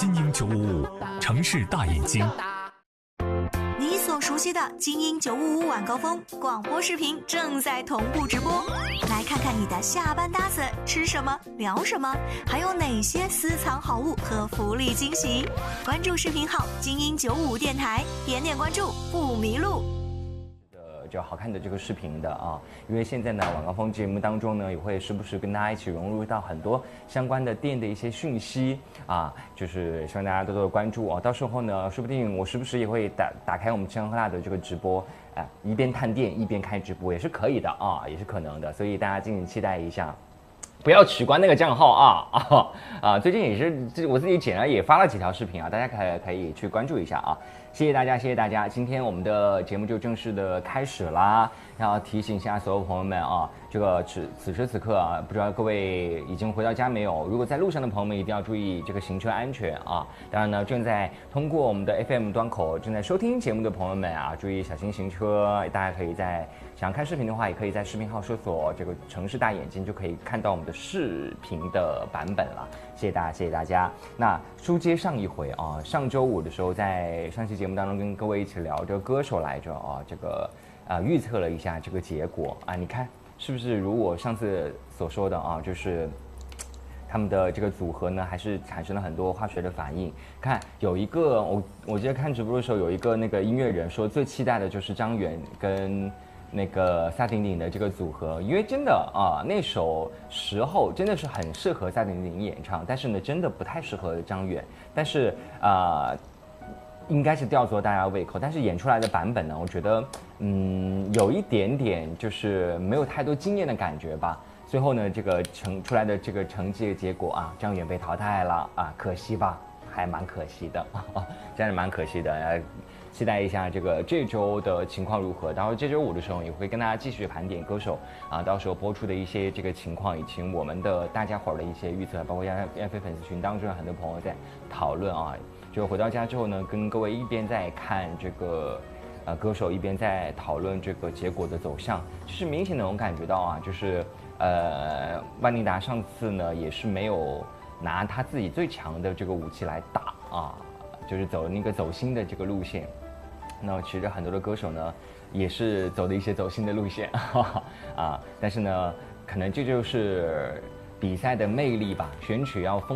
精英955城市大眼睛。 你所熟悉的精英955晚高峰广播视频正在同步直播，来看看你的下班搭子吃什么聊什么，还有哪些私藏好物和福利惊喜。关注视频号精英955电台，点点关注不迷路。 就好看的这个视频的啊，因为现在呢晚高峰节目当中呢也会时不时跟大家一起融入到很多相关的店的一些讯息啊，就是希望大家多多关注啊。到时候呢，说不定我时不时也会打开我们吃喝辣的这个直播，一边探店一边开直播也是可以的啊，也是可能的，所以大家敬请期待一下。不要取关那个账号最近也是我自己剪了，也发了几条视频啊，大家可以去关注一下啊。谢谢大家，谢谢大家。今天我们的节目就正式的开始啦。要提醒一下所有朋友们啊，这个此时此刻啊，不知道各位已经回到家没有？如果在路上的朋友们一定要注意这个行车安全啊。当然呢，正在通过我们的 FM 端口正在收听节目的朋友们啊，注意小心行车。大家可以在想要看视频的话，也可以在视频号搜索这个城市大眼睛，就可以看到我们的视频的版本了。谢谢大家，谢谢大家。那书接上一回啊，上周五的时候，在上期节目当中跟各位一起聊这个歌手来着啊，这个预测了一下这个结果啊，你看是不是如我上次所说的啊，就是他们的这个组合呢，还是产生了很多化学的反应。看有一个我记得看直播的时候，有一个那个音乐人说最期待的就是张远跟那个萨顶顶的这个组合，因为真的啊，那首时候真的是很适合萨顶顶演唱，但是呢，真的不太适合张远，但是应该是吊足了大家胃口，但是演出来的版本呢，我觉得有一点点就是没有太多惊艳的感觉吧。最后呢，这个出来的这个成绩的结果啊，张远被淘汰了啊，可惜吧，还蛮可惜的，真的蛮可惜的。期待一下这周的情况如何，然后这周五的时候也会跟大家继续盘点歌手啊，到时候播出的一些这个情况，以及我们的大家伙的一些预测，包括亚飞粉丝群当中有很多朋友在讨论啊。就回到家之后呢，跟各位一边在看这个歌手，一边在讨论这个结果的走向，就是明显的我感觉到啊，就是万妮达上次呢也是没有拿他自己最强的这个武器来打啊，就是走那个走心的这个路线。那其实很多的歌手呢也是走的一些走心的路线但是呢可能这就是比赛的魅力吧，选曲要